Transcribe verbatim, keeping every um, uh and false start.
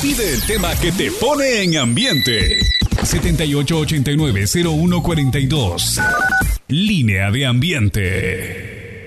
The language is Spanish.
Pide el tema que te pone en ambiente. setenta y ocho ochenta y nueve cero uno cuarenta y dos. Línea de ambiente.